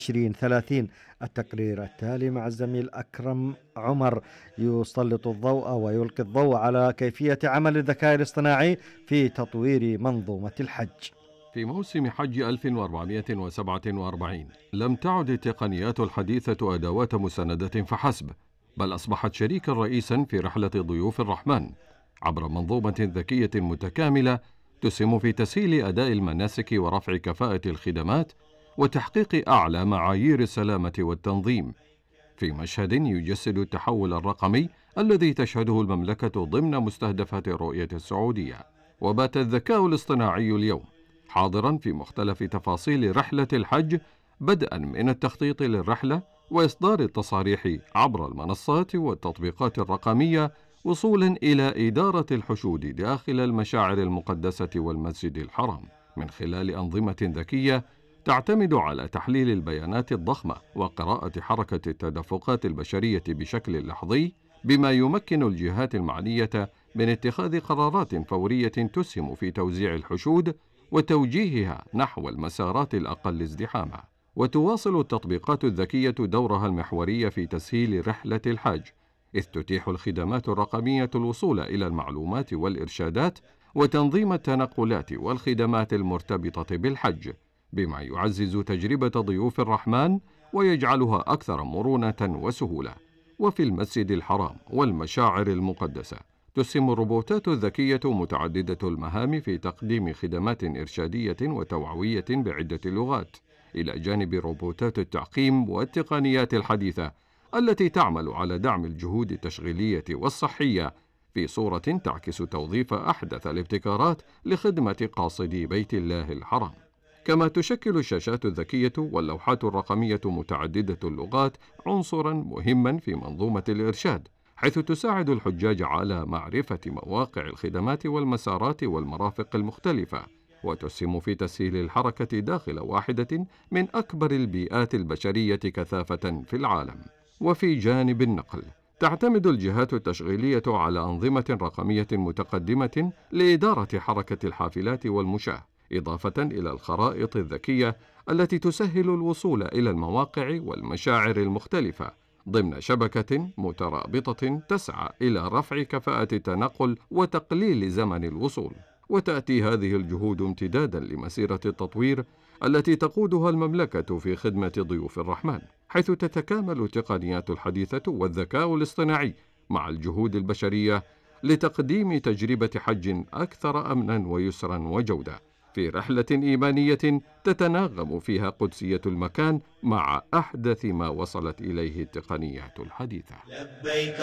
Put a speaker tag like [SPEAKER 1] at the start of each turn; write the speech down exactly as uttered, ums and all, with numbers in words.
[SPEAKER 1] عشرين ثلاثين. التقرير التالي مع الزميل أكرم عمر يسلط الضوء ويلقي الضوء على كيفية عمل الذكاء الاصطناعي في تطوير منظومة الحج.
[SPEAKER 2] في موسم حج ألف وأربعمائة وسبعة وأربعين لم تعد التقنيات الحديثة أدوات مساندة فحسب، بل أصبحت شريكا رئيسا في رحلة ضيوف الرحمن عبر منظومة ذكية متكاملة تسهم في تسهيل أداء المناسك ورفع كفاءة الخدمات وتحقيق أعلى معايير السلامة والتنظيم، في مشهد يجسد التحول الرقمي الذي تشهده المملكة ضمن مستهدفات الرؤية السعودية. وبات الذكاء الاصطناعي اليوم حاضرا في مختلف تفاصيل رحلة الحج، بدءا من التخطيط للرحلة وإصدار التصاريح عبر المنصات والتطبيقات الرقمية، وصولا إلى إدارة الحشود داخل المشاعر المقدسة والمسجد الحرام من خلال أنظمة ذكية تعتمد على تحليل البيانات الضخمة وقراءة حركة التدفقات البشرية بشكل لحظي، بما يمكن الجهات المعنية من اتخاذ قرارات فورية تسهم في توزيع الحشود وتوجيهها نحو المسارات الأقل ازدحاما. وتواصل التطبيقات الذكية دورها المحوري في تسهيل رحلة الحاج، إذ تتيح الخدمات الرقمية الوصول إلى المعلومات والإرشادات وتنظيم التنقلات والخدمات المرتبطة بالحج، بما يعزز تجربة ضيوف الرحمن ويجعلها أكثر مرونة وسهولة. وفي المسجد الحرام والمشاعر المقدسة تسهم الروبوتات الذكية متعددة المهام في تقديم خدمات إرشادية وتوعوية بعدة لغات، إلى جانب روبوتات التعقيم والتقنيات الحديثة التي تعمل على دعم الجهود التشغيلية والصحية في صورة تعكس توظيف أحدث الابتكارات لخدمة قاصدي بيت الله الحرام. كما تشكل الشاشات الذكية واللوحات الرقمية متعددة اللغات عنصرا مهما في منظومة الإرشاد، حيث تساعد الحجاج على معرفة مواقع الخدمات والمسارات والمرافق المختلفة، وتسهم في تسهيل الحركة داخل واحدة من أكبر البيئات البشرية كثافة في العالم. وفي جانب النقل تعتمد الجهات التشغيلية على أنظمة رقمية متقدمة لإدارة حركة الحافلات والمشاة، إضافة إلى الخرائط الذكية التي تسهل الوصول إلى المواقع والمشاعر المختلفة ضمن شبكة مترابطة تسعى إلى رفع كفاءة التنقل وتقليل زمن الوصول. وتأتي هذه الجهود امتدادا لمسيرة التطوير التي تقودها المملكة في خدمة ضيوف الرحمن، حيث تتكامل التقنيات الحديثة والذكاء الاصطناعي مع الجهود البشرية لتقديم تجربة حج أكثر أمنا ويسرا وجودة، في رحلة إيمانية تتناغم فيها قدسية المكان مع أحدث ما وصلت إليه التقنيات الحديثة.